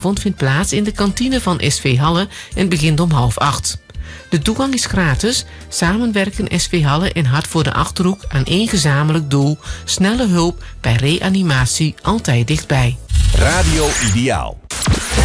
vindt plaats in de kantine van SV Halle en begint om 7:30. De toegang is gratis. Samen werken SV Halle en Hart voor de Achterhoek aan één gezamenlijk doel: snelle hulp bij reanimatie, altijd dichtbij. Radio Ideaal.